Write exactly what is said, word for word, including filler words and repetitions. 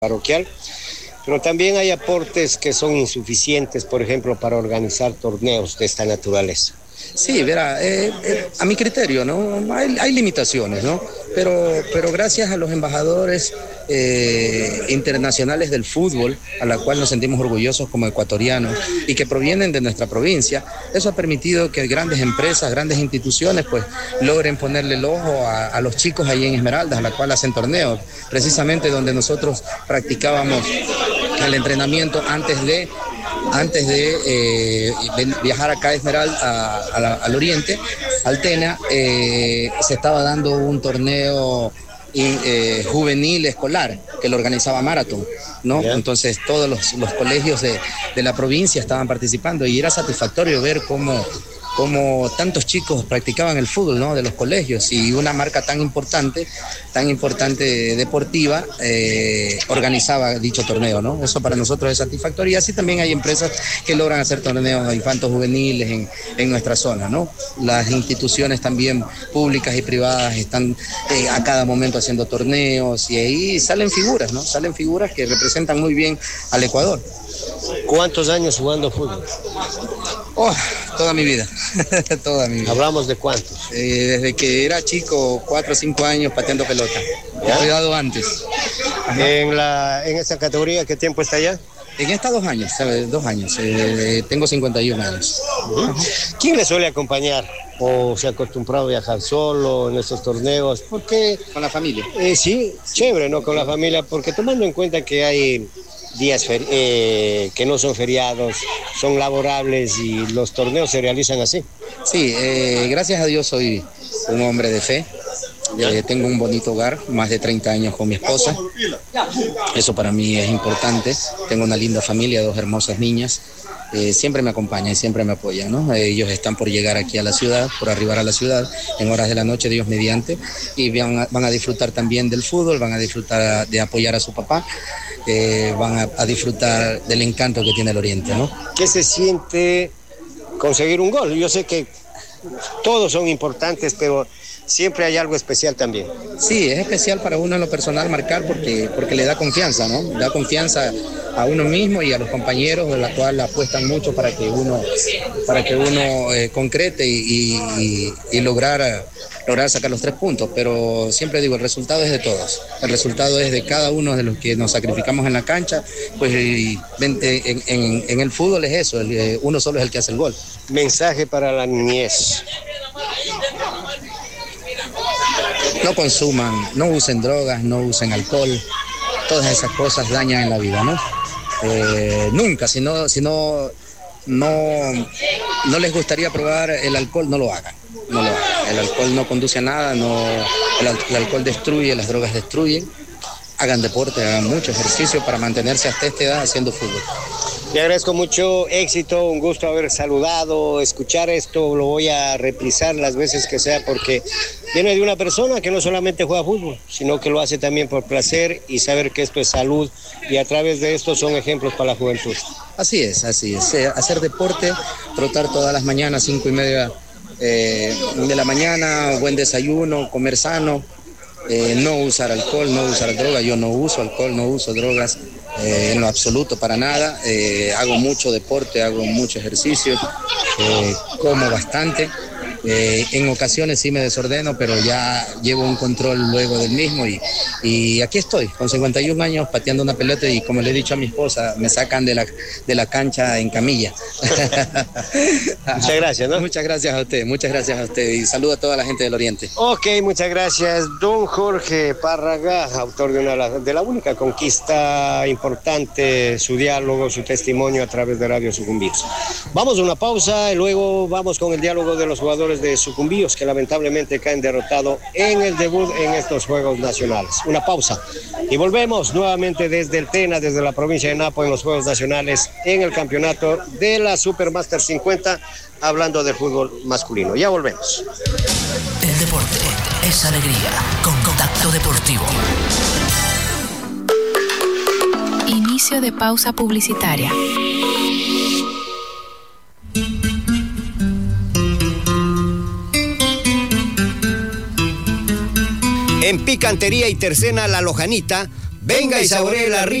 parroquial, pero también hay aportes que son insuficientes, por ejemplo, para organizar torneos de esta naturaleza. Sí, verá, eh, eh, a mi criterio, ¿no? Hay, hay limitaciones, ¿no? Pero, pero gracias a los embajadores eh, internacionales del fútbol, a la cual nos sentimos orgullosos como ecuatorianos y que provienen de nuestra provincia, eso ha permitido que grandes empresas, grandes instituciones, pues logren ponerle el ojo a, a los chicos ahí en Esmeraldas, a la cual hacen torneos, precisamente donde nosotros practicábamos el entrenamiento antes de antes de eh, viajar acá a Esmeralda, a, a la, al oriente, al Tena, eh, se estaba dando un torneo eh, juvenil escolar que lo organizaba Marathon, ¿no? Yeah. Entonces todos los, los colegios de, de la provincia estaban participando y era satisfactorio ver cómo como tantos chicos practicaban el fútbol, ¿no? De los colegios, y una marca tan importante, tan importante deportiva, eh, organizaba dicho torneo, ¿no? Eso para nosotros es satisfactorio, y así también hay empresas que logran hacer torneos infantos juveniles en, en nuestra zona, ¿no? Las instituciones también públicas y privadas están eh, a cada momento haciendo torneos, y ahí salen figuras, ¿no? Salen figuras que representan muy bien al Ecuador. ¿Cuántos años jugando fútbol? Oh, toda mi vida, toda mi vida. ¿Hablamos de cuántos? Eh, desde que era chico, cuatro o cinco años pateando pelota. He cuidado antes. ¿En, la, ¿En esa categoría qué tiempo está allá? En esta dos años, ¿sabes? Dos años. Eh, tengo cincuenta y un años. Uh-huh. ¿Quién le suele acompañar? ¿O se ha acostumbrado a viajar solo en estos torneos? Porque con la familia. Eh, sí, chévere, ¿no? Con la familia, porque tomando en cuenta que hay días fer- eh, que no son feriados, son laborables y los torneos se realizan así. Sí, eh, gracias a Dios soy un hombre de fe. Eh, tengo un bonito hogar, más de treinta años con mi esposa. Eso para mí es importante. Tengo una linda familia, dos hermosas niñas. Eh, siempre me acompañan y siempre me apoyan, ¿no? Eh, ellos están por llegar aquí a la ciudad, por arribar a la ciudad, en horas de la noche, Dios mediante, y van a, van a disfrutar también del fútbol, van a disfrutar de apoyar a su papá, eh, van a, a disfrutar del encanto que tiene el Oriente, ¿no? ¿Qué se siente conseguir un gol? Yo sé que todos son importantes, pero siempre hay algo especial también. Sí, es especial para uno en lo personal marcar porque, porque le da confianza, ¿no? Da confianza a uno mismo y a los compañeros, de la cual apuestan mucho para que uno, para que uno eh, concrete y, y, y lograr, lograr sacar los tres puntos. Pero siempre digo, el resultado es de todos. El resultado es de cada uno de los que nos sacrificamos en la cancha. Pues en, en, en el fútbol es eso, el, uno solo es el que hace el gol. Mensaje para la niñez. No consuman, no usen drogas, no usen alcohol, todas esas cosas dañan en la vida, ¿no? Eh, nunca, si no, si no, no, no les gustaría probar el alcohol, no lo hagan, no lo hagan. El alcohol no conduce a nada, no, el, el alcohol destruye, las drogas destruyen. Hagan deporte, hagan mucho ejercicio para mantenerse hasta esta edad haciendo fútbol. Le agradezco mucho, éxito, un gusto haber saludado, escuchar esto, lo voy a reprisar las veces que sea porque viene de una persona que no solamente juega fútbol, sino que lo hace también por placer y saber que esto es salud y a través de esto son ejemplos para la juventud. Así es, así es, hacer deporte, trotar todas las mañanas, cinco y media eh, de la mañana, buen desayuno, comer sano. Eh, no usar alcohol, no usar droga, yo no uso alcohol, no uso drogas eh, en lo absoluto para nada, eh, hago mucho deporte, hago mucho ejercicio, eh, como bastante, eh, en ocasiones sí me desordeno, pero ya llevo un control luego del mismo y, y aquí estoy, con cincuenta y un años pateando una pelota y como le he dicho a mi esposa, me sacan de la, de la cancha en camilla. Muchas gracias, ¿no? Muchas gracias a usted, muchas gracias a usted y saludo a toda la gente del Oriente. Ok, muchas gracias. Don Jorge Párraga, autor de, una, de la única conquista importante, su diálogo, su testimonio a través de Radio Sucumbíos. Vamos a una pausa y luego vamos con el diálogo de los jugadores de Sucumbíos que lamentablemente caen derrotados en el debut en estos Juegos Nacionales. Una pausa y volvemos nuevamente desde el Tena, desde la provincia de Napo en los Juegos Nacionales en el campeonato de la Supermaster cincuenta, hablando del fútbol masculino. Ya volvemos. El deporte es alegría con Contacto Deportivo. Inicio de pausa publicitaria. En Picantería y Tercena La Lojanita Venga y saboree la rica